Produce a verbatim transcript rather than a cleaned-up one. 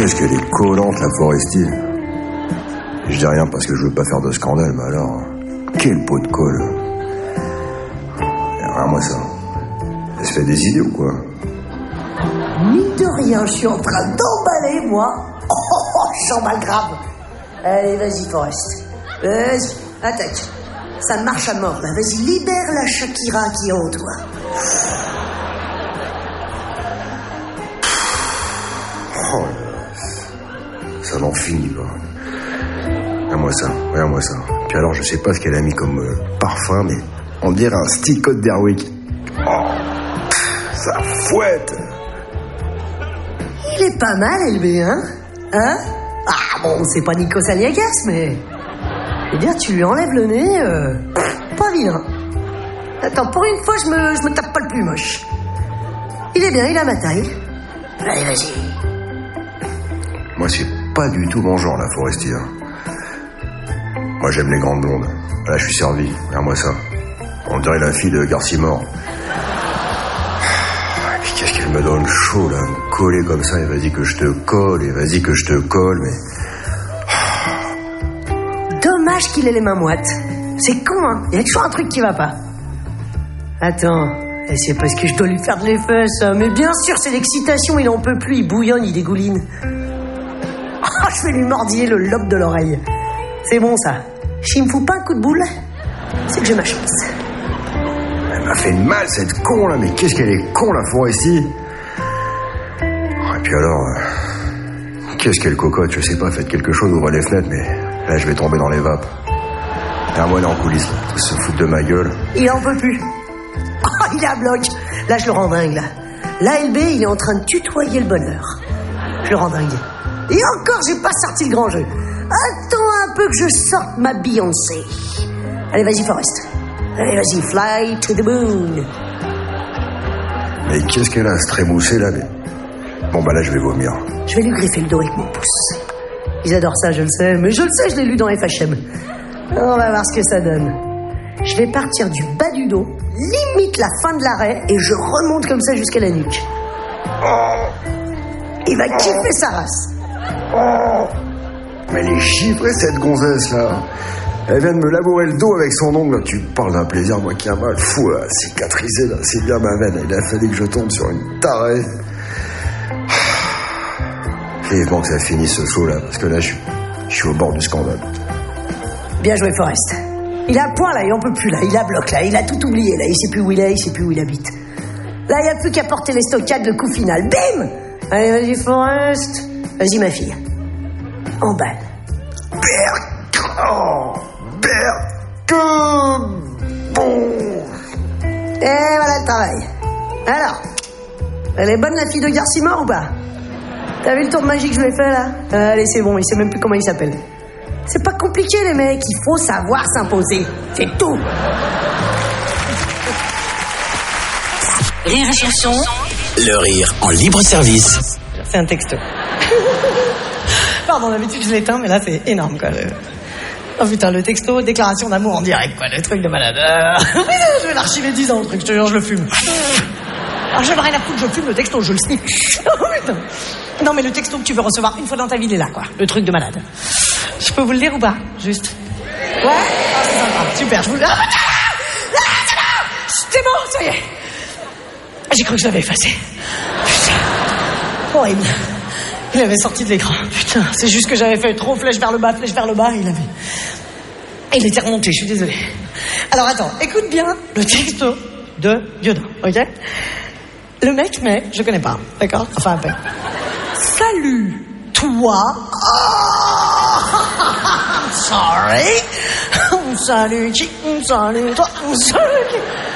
qu'est-ce qu'elle est collante, la Foresti. Je dis rien parce que je veux pas faire de scandale, mais alors... Quel pot de colle. Regarde-moi ça. Elle se fait des idées ou quoi? Mine de rien, je suis en train d'emballer, moi. Oh, oh, oh, j'emballe grave. Allez, vas-y, Forest. Vas-y, attaque. Ça marche à mort, là. Vas-y, libère la Shakira qui est en toi. Oh, ça n'en finit pas. Regarde-moi ça, regarde-moi ça. Puis alors, je sais pas ce qu'elle a mis comme euh, parfum, mais on dirait un stick Côte d'Airwick. Oh, ça fouette. Il est pas mal, L B, hein? Hein? Ah bon, c'est pas Nikos Aliagas, mais... Je veux dire, tu lui enlèves le nez, euh... pas vilain. Attends, pour une fois, je me, je me tape pas le plus moche. Il est bien, il a ma taille. Allez, vas-y. Moi, c'est pas du tout mon genre, la Foresti. Hein. Moi, j'aime les grandes blondes. Là, je suis servi. Regarde-moi ça. On dirait la fille de Garcimore. Et puis, qu'est-ce qu'elle me donne chaud, là, me coller comme ça. Et vas-y que je te colle, et vas-y que je te colle, mais... Dommage qu'il ait les mains moites. C'est con, hein. Il y a toujours un truc qui va pas. Attends, c'est parce que je dois lui faire de l'effet, ça. Mais bien sûr, c'est l'excitation, il en peut plus, il bouillonne, il dégouline. Oh, je vais lui mordiller le lobe de l'oreille. C'est bon, ça. S'il me fout pas un coup de boule, c'est que j'ai ma chance. Elle m'a fait mal, cette con, là. Mais qu'est-ce qu'elle est con, la Foresti. Et puis alors... Euh, qu'est-ce qu'elle cocotte, je sais pas, faites quelque chose, ouvrez les fenêtres, mais... Là, je vais tomber dans les vapes. Un moine en coulisses, là. Tous se foutent de ma gueule. Il en peut plus. Oh, il est à bloc. Là, je le rends dingue, là. Là, L B, il est en train de tutoyer le bonheur. Je le rends dingue. Et encore, j'ai pas sorti le grand jeu. Attends un peu que je sorte ma Beyoncé. Allez, vas-y, Forest. Allez, vas-y, fly to the moon. Mais qu'est-ce qu'elle a, ce trémoussé, là, mais... Bon, bah là, je vais vomir. Je vais lui griffer le dos avec mon pouce. Ils adorent ça, je le sais. Mais je le sais, je l'ai lu dans F H M. On va voir ce que ça donne. Je vais partir du bas du dos, limite la fin de l'arrêt, et je remonte comme ça jusqu'à la nuque. Il va kiffer sa race. Mais elle est chiffrée, cette gonzesse, là. Elle vient de me labourer le dos avec son ongle. Tu parles d'un plaisir, moi qui a mal fou, là, cicatrisé, là. C'est bien ma veine. Il a fallu que je tombe sur une tarée. Vivement que ça finisse ce show là, parce que là je suis, je suis au bord du scandale. Bien joué, Forest. Il a point là, il en peut plus là, il a bloc là, il a tout oublié là, il sait plus où il est, il sait plus où il habite. Là, il n'y a plus qu'à porter les stockades, le coup final. Bim! Allez, vas-y, Forest. Vas-y, ma fille. Emballe. Berk! Oh! Berk! Bon! Et voilà le travail. Alors, elle est bonne la fille de Garcimore ou pas? T'as vu le tour de magie que je lui ai fait là? Allez, c'est bon, il sait même plus comment il s'appelle. C'est pas compliqué les mecs, il faut savoir s'imposer. C'est tout. Rire et chanson. Le rire en libre service. C'est un texto. Pardon, d'habitude je l'éteins, mais là c'est énorme quoi. Le... Oh putain, le texto, déclaration d'amour en direct quoi, le truc de malade. Euh... Je vais l'archiver dix ans le truc, je te jure, je le fume. Alors j'aimerais la foutre, je fume le texto, je le sniffe. Oh putain. Non mais le texto que tu veux recevoir une fois dans ta vie, il est là quoi, le truc de malade. Je peux vous le lire ou pas? Juste. Ouais. Ah, c'est sympa. Super, je vous le... Ah, ah, ah, c'est bon, ça y est. J'ai cru que je l'avais effacé. Putain. Horrible. Il avait sorti de l'écran. Putain, c'est juste que j'avais fait trop flèche vers le bas, flèche vers le bas, il avait... Et il était remonté, je suis désolée. Alors attends, écoute bien le texto de Diodin, ok? Le mec, mais je connais pas, d'accord? Enfin, un peu. Salut, toi. Oh, I'm sorry. Salut, qui? Salut, toi. Salut.